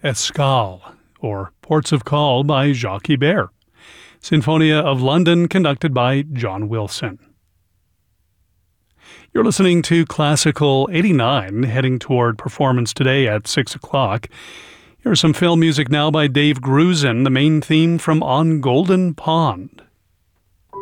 Escale, or Ports of Call by Jacques Ibert. Sinfonia of London, conducted by John Wilson. You're listening to Classical 89, heading toward performance today at 6 o'clock. Here's some film music now by Dave Grusin, the main theme from On Golden Pond.